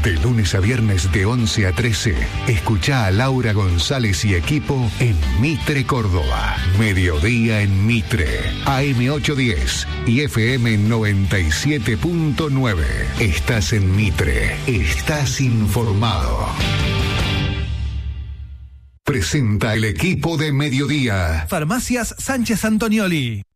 De lunes a viernes de 11 a 13, escuchá a Laura González y equipo en Mitre, Córdoba. Mediodía en Mitre, AM810 y FM 97.9. Estás en Mitre, estás informado. Presenta el equipo de Mediodía. Farmacias Sánchez Antonioli.